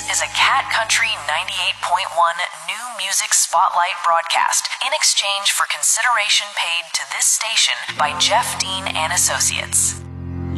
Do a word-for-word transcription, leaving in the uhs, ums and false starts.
is a Cat Country ninety-eight point one new music spotlight broadcast in exchange for consideration paid to this station by Jeff Dean and Associates.